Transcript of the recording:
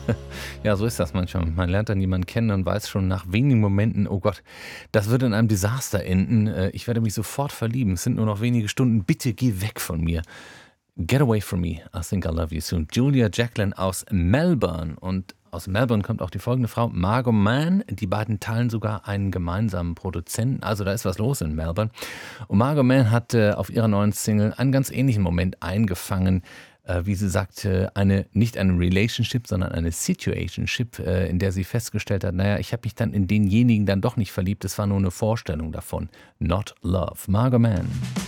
Ja, so ist das manchmal. Man lernt dann jemanden kennen und weiß schon nach wenigen Momenten, oh Gott, das wird in einem Desaster enden. Ich werde mich sofort verlieben. Es sind nur noch wenige Stunden. Bitte geh weg von mir. Get away from me. I think I love you soon. Julia Jacqueline aus Melbourne. Und aus Melbourne kommt auch die folgende Frau, Margot Mann. Die beiden teilen sogar einen gemeinsamen Produzenten. Also da ist was los in Melbourne. Und Margot Mann hat auf ihrer neuen Single einen ganz ähnlichen Moment eingefangen. Wie sie sagte, nicht eine Relationship, sondern eine Situationship, in der sie festgestellt hat, naja, ich habe mich dann in denjenigen dann doch nicht verliebt, es war nur eine Vorstellung davon. Not love. Margot Mann.